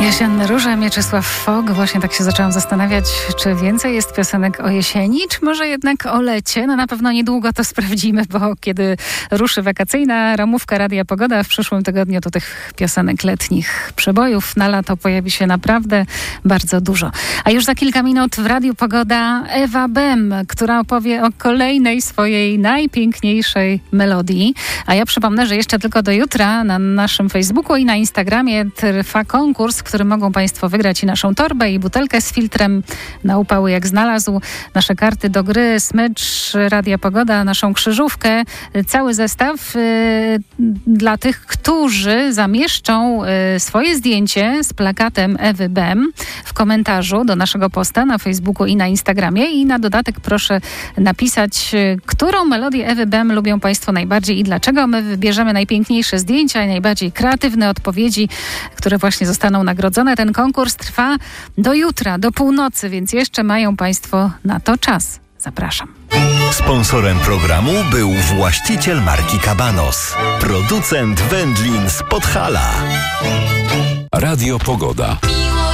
Jesienne róże, Mieczysław Fok. Właśnie tak się zaczęłam zastanawiać, czy więcej jest piosenek o jesieni, czy może jednak o lecie. No na pewno niedługo to sprawdzimy, bo kiedy ruszy wakacyjna ramówka Radia Pogoda w przyszłym tygodniu, to tych piosenek letnich przebojów na lato pojawi się naprawdę bardzo dużo. A już za kilka minut w Radiu Pogoda Ewa Bem, która opowie o kolejnej swojej najpiękniejszej melodii. A ja przypomnę, że jeszcze tylko do jutra na naszym Facebooku i na Instagramie trwa konkurs, w którym mogą Państwo wygrać i naszą torbę, i butelkę z filtrem na upały jak znalazł, nasze karty do gry, smycz Radia Pogoda, naszą krzyżówkę, cały zestaw dla tych, którzy zamieszczą swoje zdjęcie z plakatem Ewy Bem w komentarzu do naszego posta na Facebooku i na Instagramie. I na dodatek proszę napisać, którą melodię Ewy Bem lubią Państwo najbardziej i dlaczego. My wybierzemy najpiękniejsze zdjęcia i najbardziej kreatywne odpowiedzi, które właśnie zostaną nagrodzone. Ten konkurs trwa do jutra, do północy, więc jeszcze mają Państwo na to czas. Zapraszam. Sponsorem programu był właściciel marki Cabanos, producent wędlin z Podhala. Radio Pogoda.